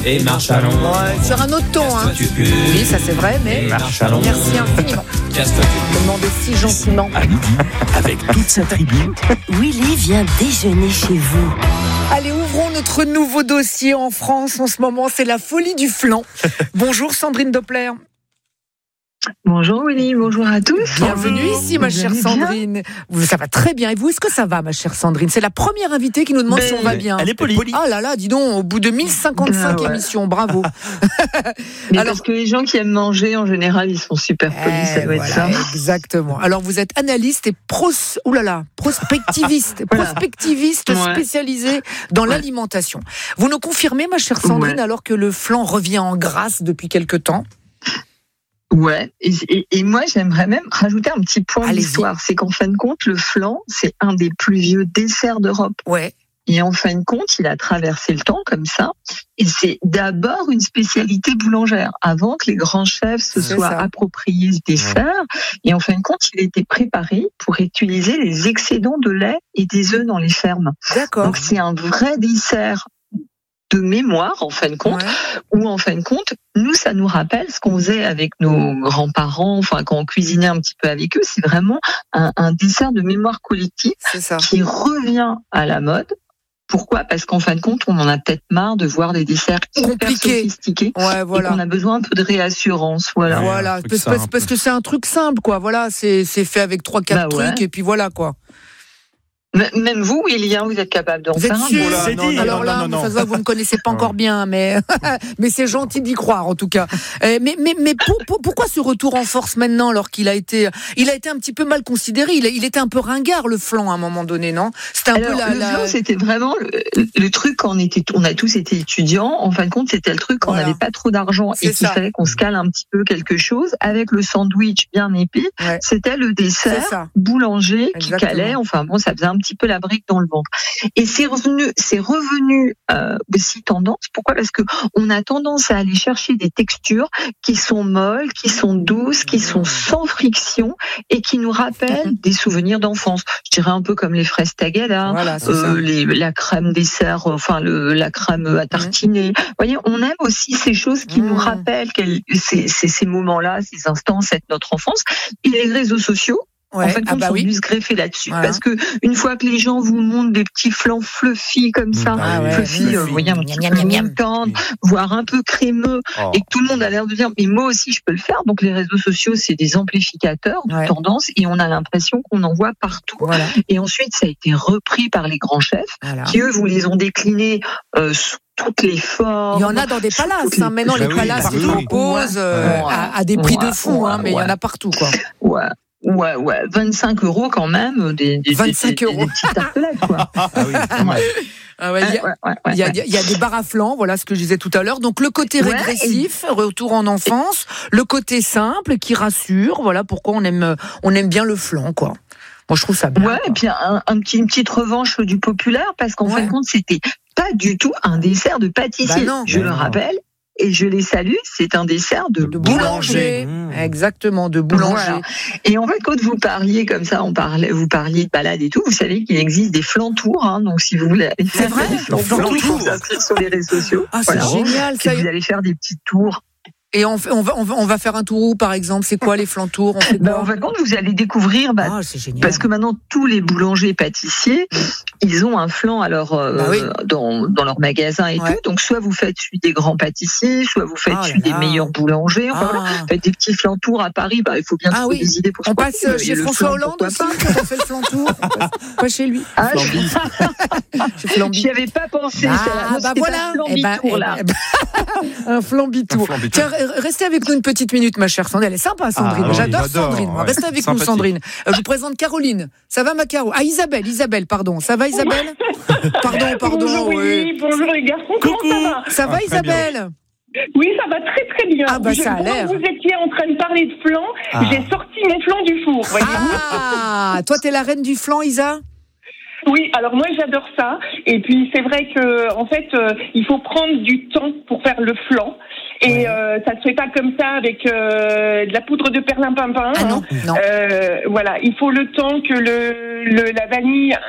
Et marche à long. Ouais, sur un autre ton, hein. Oui, ça c'est vrai, mais Marche à long. merci infiniment. Casse-toi tu Demandez si gentiment. À midi, avec toute sa tribu. Willy vient déjeuner chez vous. Allez, ouvrons notre nouveau dossier en France en ce moment, c'est la folie du flan. Bonjour Sandrine Doppler. Bonjour Willy, bonjour à tous. Bienvenue ici ma chère Sandrine. Ça va très bien. Et vous, est-ce que ça va ma chère Sandrine? C'est la première invitée qui nous demande si on va bien. Elle est polie. Ah là là, dis donc, au bout de 1055 émissions, bravo. Mais Alors, parce que les gens qui aiment manger, en général, ils sont super polis, ça doit être ça. Exactement. Alors vous êtes analyste et prospectiviste, spécialisé dans l'alimentation. Vous nous confirmez ma chère Sandrine alors que le flan revient en grâce depuis quelque temps? Ouais, et moi j'aimerais même rajouter un petit point Allez-y. d'histoire, c'est qu'en fin de compte, le flan, c'est un des plus vieux desserts d'Europe. Ouais. Et en fin de compte, il a traversé le temps comme ça, et c'est d'abord une spécialité boulangère, avant que les grands chefs se soient appropriés ce dessert. Et en fin de compte, il a été préparé pour utiliser les excédents de lait et des œufs dans les fermes. D'accord. Donc c'est un vrai dessert de mémoire, en fin de compte, où en fin de compte, nous, ça nous rappelle ce qu'on faisait avec nos grands-parents, enfin, quand on cuisinait un petit peu avec eux, c'est vraiment un dessert de mémoire collective qui revient à la mode. Pourquoi ? Parce qu'en fin de compte, on en a peut-être marre de voir des desserts hyper sophistiqués et qu'on a besoin un peu de réassurance. Voilà. Parce que c'est un truc simple, quoi. Voilà, c'est fait avec 3-4 trucs et puis voilà, quoi. Même vous, William, vous êtes capable d'en faire un. C'est dit. Alors là, ça se voit que vous ne connaissez pas encore bien, mais c'est gentil d'y croire en tout cas. Mais pourquoi ce retour en force maintenant, alors qu'il a été un petit peu mal considéré. Il était un peu ringard le flan à un moment donné, non ? C'était un peu le flan, c'était vraiment le truc quand on a tous été étudiants. En fin de compte, c'était le truc quand on n'avait pas trop d'argent et qu'il fallait qu'on se cale un petit peu quelque chose avec le sandwich bien épais. C'était le dessert boulanger qui calait. Enfin bon, ça faisait un petit peu la brique dans le ventre. Et c'est revenu aussi tendance. Pourquoi ? Parce que on a tendance à aller chercher des textures qui sont molles, qui sont douces, qui sont sans friction et qui nous rappellent des souvenirs d'enfance. Je dirais un peu comme les fraises tagada, la crème dessert, la crème à tartiner. Vous voyez, on aime aussi ces choses qui nous rappellent ces moments-là, ces instants, notre enfance. Et les réseaux sociaux, en fait, sont venus se greffer là-dessus. Parce que une fois que les gens vous montrent des petits flans fluffy comme ça, vous voyez, un petit peu tendre, voire un peu crémeux, et que tout le monde a l'air de dire, mais moi aussi je peux le faire. Donc les réseaux sociaux, c'est des amplificateurs de tendance, et on a l'impression qu'on en voit partout. Et ensuite, ça a été repris par les grands chefs, qui eux, vous les ont déclinés sous toutes les formes. Il y en a dans des palaces. Maintenant, les palaces ils proposent à des prix de fou, mais il y en a partout, quoi. Ouais, 25 € quand même, des 25 €. Des petites tartelettes, quoi. Il y a des bars à flan, voilà ce que je disais tout à l'heure. Donc le côté régressif, retour en enfance, le côté simple qui rassure, voilà pourquoi on aime bien le flan, quoi. Moi je trouve ça bien. Et puis une petite revanche du populaire, parce qu'en fin de compte, c'était pas du tout un dessert de pâtissier, je le rappelle. Et je les salue, c'est un dessert de boulanger. Exactement, de boulanger. Voilà. Et en fait, quand vous parliez comme ça, vous parliez de balade et tout, vous savez qu'il existe des flantours, donc si vous voulez aller faire des flantours, ça se sur les réseaux sociaux. C'est génial, ça. Vous allez faire des petits tours. Et on va faire un tour où, par exemple? C'est quoi les flantours? En fin de compte, vous allez découvrir, c'est génial. Parce que maintenant, tous les boulangers pâtissiers, ils ont un flan dans leur magasin et tout. Donc, soit vous faites celui des grands pâtissiers, soit vous faites celui des meilleurs boulangers. Faites des petits flantours à Paris. Il faut bien trouver des idées pour ça. On passe chez François Hollande aussi, quand on fait le flantour. Pas chez lui. J'y avais pas pensé. Voilà. Un flambitour. Tiens, restez avec nous une petite minute, ma chère Sandrine. Elle est sympa, Sandrine. J'adore Sandrine. Moi. Restez avec nous, Sandrine. Je vous présente Caroline. Ça va, ma Caro? Isabelle, pardon. Ça va, Isabelle? Pardon. Bonjour, bonjour les garçons. Coucou. Ça va, Isabelle? Oui, ça va très très bien. Ça a l'air. Vous étiez en train de parler de flan. J'ai sorti mon flan du four. Voyez-vous. Toi, t'es la reine du flan, Isa? Oui, alors moi j'adore ça. Et puis c'est vrai que en fait, il faut prendre du temps pour faire le flan. Et ça se fait pas comme ça avec de la poudre de perlimpinpin. Non. Voilà, il faut le temps que la vanille